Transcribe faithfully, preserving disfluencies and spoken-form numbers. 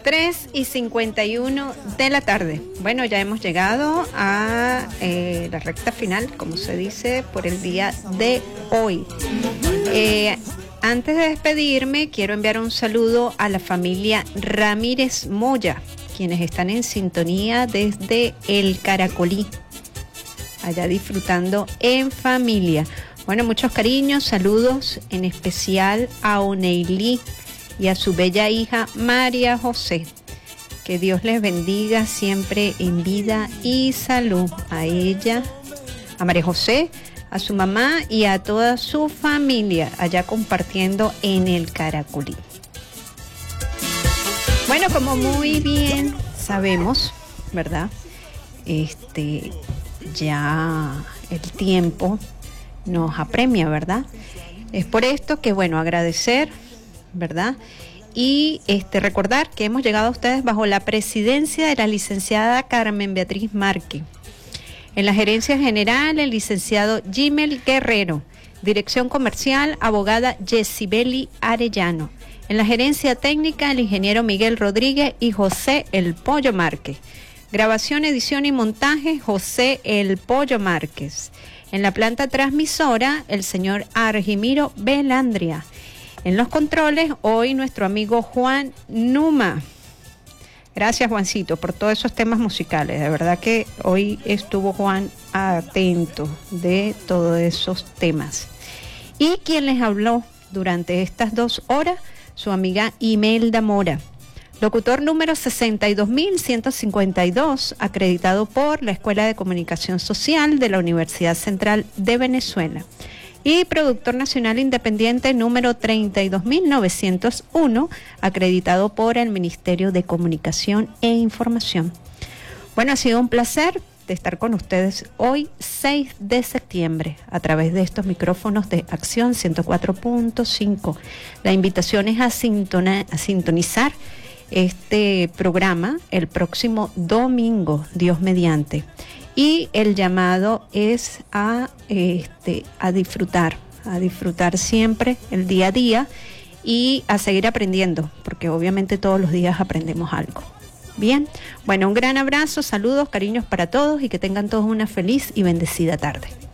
tres y cincuenta y uno de la tarde. Bueno, ya hemos llegado a eh, la recta final, como se dice, por el día de hoy. Eh, antes de despedirme, quiero enviar un saludo a la familia Ramírez Moya, quienes están en sintonía desde el Caracolí, allá disfrutando en familia. Bueno, muchos cariños, saludos en especial a Oneilí y a su bella hija María José. Que Dios les bendiga siempre en vida y salud. A ella, a María José, a su mamá y a toda su familia allá compartiendo en el Caracolí. Bueno, como muy bien sabemos, ¿verdad? Este, ya el tiempo nos apremia, ¿verdad? Es por esto que, bueno, agradecer, ¿verdad? Y este recordar que hemos llegado a ustedes bajo la presidencia de la licenciada Carmen Beatriz Márquez. En la gerencia general, el licenciado Gimel Guerrero. Dirección comercial, abogada Yesibeli Arellano. En la gerencia técnica, el ingeniero Miguel Rodríguez y José El Pollo Márquez. Grabación, edición y montaje, José El Pollo Márquez. En la planta transmisora, el señor Argimiro Belandria. En los controles, hoy nuestro amigo Juan Numa. Gracias, Juancito, por todos esos temas musicales. De verdad que hoy estuvo Juan atento de todos esos temas. Y quien les habló durante estas dos horas, su amiga Imelda Mora. Locutor número sesenta y dos mil ciento cincuenta y dos, acreditado por la Escuela de Comunicación Social de la Universidad Central de Venezuela. Y productor nacional independiente número treinta y dos mil novecientos uno, acreditado por el Ministerio de Comunicación e Información. Bueno, ha sido un placer de estar con ustedes hoy, seis de septiembre, a través de estos micrófonos de Acción ciento cuatro punto cinco. La invitación es a, sintona, a sintonizar este programa el próximo domingo, Dios mediante. Y el llamado es a, este, a disfrutar, a disfrutar siempre el día a día y a seguir aprendiendo, porque obviamente todos los días aprendemos algo. Bien, bueno, un gran abrazo, saludos, cariños para todos y que tengan todos una feliz y bendecida tarde.